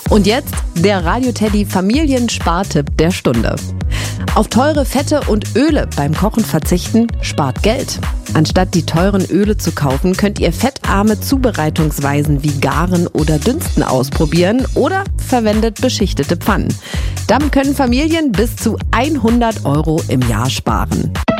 Und jetzt der Radio Teddy Familienspartipp der Stunde. Auf teure Fette und Öle beim Kochen verzichten spart Geld. Anstatt die teuren Öle zu kaufen, könnt ihr fettarme Zubereitungsweisen wie Garen oder Dünsten ausprobieren oder verwendet beschichtete Pfannen. Damit können Familien bis zu 100 € im Jahr sparen.